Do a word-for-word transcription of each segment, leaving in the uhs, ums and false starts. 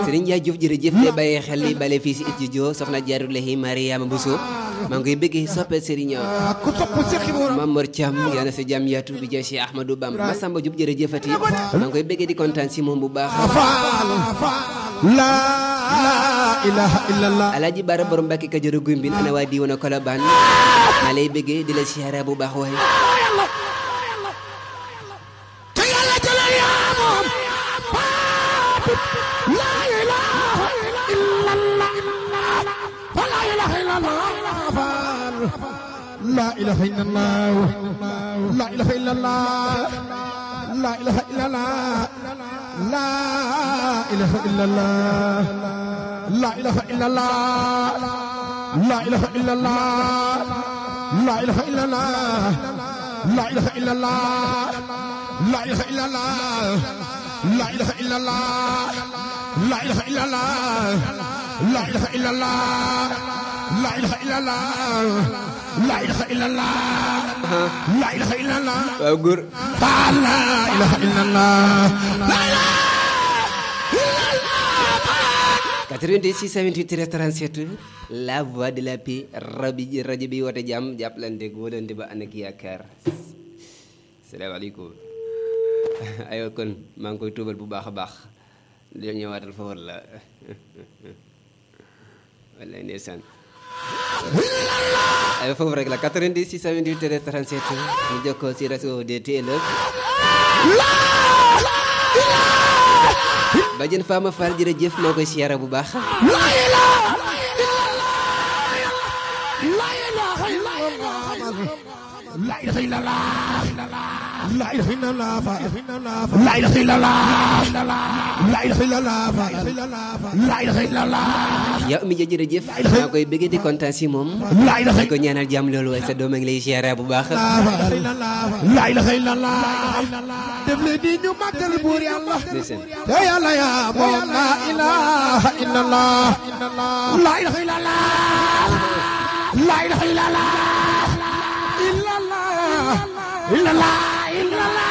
Serigne Ndiaye Diouf jërëjëf te bàyyi xel li bale fii si studio soxna Jaarulahi Mariama Bousso maa ngi koy bëggee soppe Serigne Mamor Thiam yaa na si jàmm yaatu bi jël si Ahmadou Bamba Massamba Diop jërëjëfati maa ngi koy bëggee di kontaan si moom bu baax la ilaha illallah Alaaji Bara borom Mbàkke Kajoor Gumbin ana waa diiwana Kolobaan maa lay bëggee di la siyaara bu baax waaye لا إله إلا الله لا إله إلا الله لا إله إلا الله لا إله إلا الله لا إله إلا الله لا إله إلا الله لا إله إلا الله لا إله إلا الله لا إله إلا الله لا إله إلا الله لا إله إلا الله لا إله إلا الله لا إله إلا الله لا إله إلا الله لا إله إلا الله waaw góor لا إله إلا الله لا إله quatre-vingt-deux six cent vingt-huit treize trente-sept la voix de la paix rabi rajo bi woote jàmm jàppalante wóolante ba ànd ak yaakaar salaamaaleykum aywa kon maa ngi koy tuubal bu baax a baax di ñëwaatal fa war la wallaay ndeysaan aywa foofu rek la quatre-vingt-deux six cent vingt-huit treize trente-sept ñu jokkoo si réseau D T L Badiane Fama Fall jërëjëf moo koy siyaara bu baax لا إله إلا الله لا إله إلا الله لا إله إلا الله لا إله إلا الله لا إله إلا الله yow mi jërëjëf maa koy bëgg di kontaan si moom لا إله di ko ñaanal jàmm loolu waaye sa doom a ngi lay siyaara bu baax لا إله إلا الله dem leen di ñu màggal buur Yàlla te Yàlla yaa moom la ilaha illa Allah la ilaha illa Allah la ilaha illa Allah illa Allah illa Allah illa Allah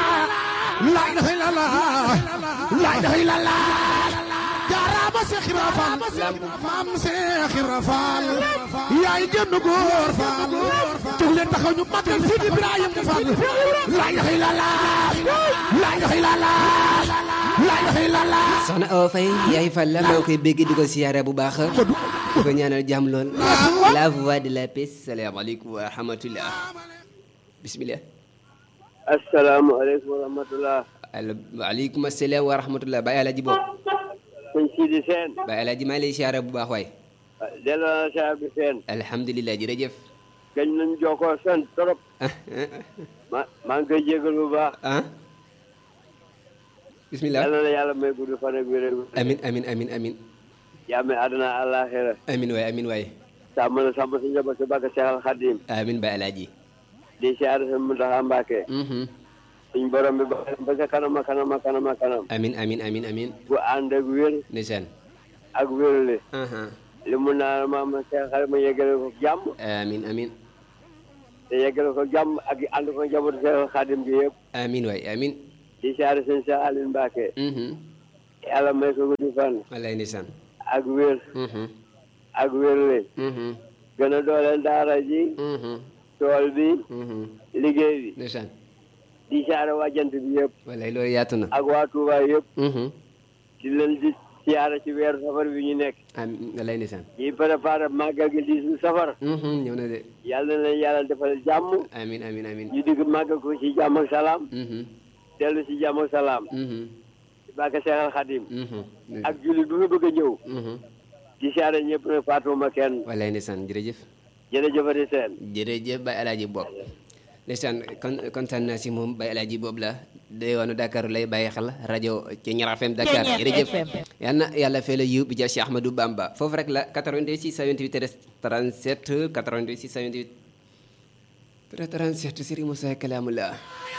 la ilaha illa Allah la ilaha illa Allah jaaraama Seex Ibra Faal maam Seex Ibra Faal yaay gën góor Faal jóg leen taxaw ñu màggal Sidi Ibrahima Faal la ilaha illa Allah la ilaha illa Allah la ilaha illa Allah soxna Awa Faye yaay Fall la maa ngi koy bëgg di ko siyaara bu baax di ko ñaanal jàmm lool la voix de la paix salaamaaleykum wa rahmatullah bismillah asalaamaaleykum wa rahmatullah waaleykum asalaam wa rahmatullah Baye Alaaji Bopp sëñ Sidi Sène Baye Alaaji maa ngi lay siyaara bu baax waay delloo na siyaar bi Sène alhamdulilah jërëjëf gañ nañ jokkoo sant trop ma maa ngi koy jégal bu baax ah bismillah yàlla na yàlla may gudd fan ak wér amin amin amin amin yàlla àddina àllaaxira amin waay amin waay sàmm na sàmm si njaboot si bàkk Seexal Xadiim amin Baye Alaaji di siyaar sa Muntaxa Mbàkke suñ borom bi ba sa kanama kanama kanama kanam amin amin amin amin bu ànd ak wér ndeysaan ak wérle li mu naa maam Seex Xadiim ma yeggale ko jàmm amin amin te yeggale ko jàmm ak ànd ko njaboot Seexal Xadiim gi yëpp amin waay amin di siyaar sëñ Seex Aliou Mbàkke yàlla may ko gudd fan wallaay ndeysaan ak wér ak wérle gën a dooleel daara ji tool bi liggéey bi ndeysaan di siyaare waa jant bi yëpp wallaay loolu yaatu na ak waa Touba yëpp di leen di siyaare ci weeru safar bi ñu nekk amiin wallaay ndeysaan ñuy préparé màggal gi di su safar ñëw na de yàlla na leen yàlla defal jàmm amiin amiin amiin ñu digg màggal ko ci jàmm ak salaam dellu ci jàmm ak salaam ci bàkk Seexal Xadiim ak jullit bu fi bëgg a ñëw di siyaare ñëpp ne faatuma kenn wallaay ndeysaan jërëjëf jërëjëfati seen jërëjëf Baye Alaaji Bopp ndeysaan kon kontaan naa si moom Baye Alaaji Bopp la day woonu Dakar lay bàyyi xel rajo ci Ñaar F M Dakar jërëjëf yal na yàlla fay la yiw bi ja Cheikh Ahmadou Bamba foofu rek la quatre-vingt-deux six cent vingt-huit trente-sept quatre-vingt-deux six cent vingt-huit trente-sept Serigne Moussa Kalamoula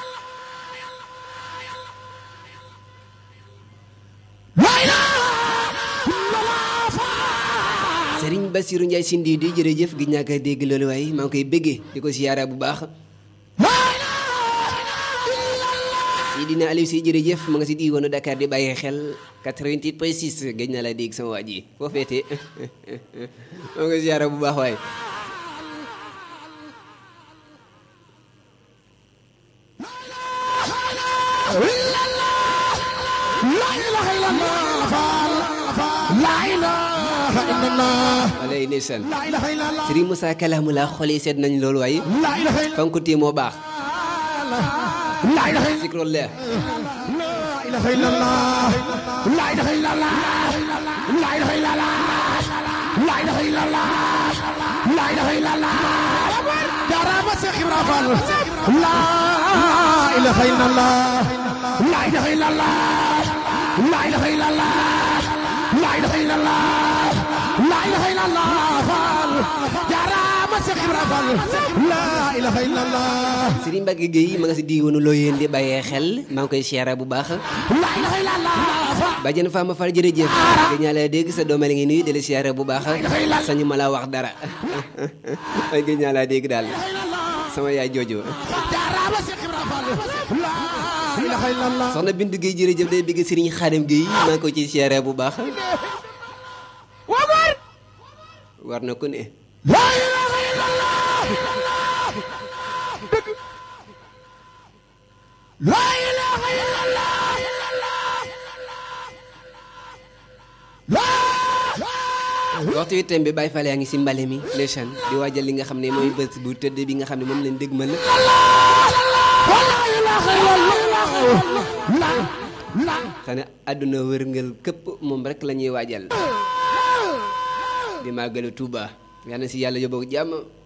Serigne Bassirou Ndiaye Sindi di jërëjëf gi ñàkk a dégg loolu waaye maa ngi koy bëggee di ko siyaara bu baax Seydina Aliou si jërëjëf ma nga si diiwaanu Dakar di bàyyi xel quatre-vingt-huit point six gëj na la dégg sama waa ji foo féete ma nga ziara bu baax waay la ilaha illallah la ilaha illallah walay ndeysaan la ilaha illallah Serigne Moussa Kalamu la xol yi seet nañ loolu waaye la ilaha illallah fan ko téye moo baax la ilaha illallah zikrullah la ilaha illallah la ilaha illallah la ilaha illallah la ilaha illallah la ilaha illallah jarama Cheikh Ibra Fall la ilaha illallah la ilaha illallah la ilaha illallah la ilaha illallah la ilaha illallah Fall jarama Cheikh Ibra Fall la ilaha illallah Serigne Mbacke Gueye ma nga si diiwaanu loo yéen di bàyyee xel maa ngi koy siyaara bu baax la ilaha illallah bàjjen Fama Fall jërëjëf gëj naa la dégg sa dooma la ngi nuyu di la siyaara bu baax sañu ma la wax dara ay gëj naa la dégg daal sama yaay jooju soxna Bintu Gueye jërëjëf day bëgg Serigne Khadim Gueye maa ngi ko ci siyaara bu baax war na ko ne la ilaha illallah la ilaha illallah waxtu wi tem bi Baye Fall yaa ngi si mbale mi ndeysaan di waajal li nga xam ne mooy bés bu tëdd bi nga xam ne moom lañ dégg mën na xanaa àdduna wërngal këpp moom rek la ñuy waajal di màggalu Touba yal na si yàlla yóbbu jàmm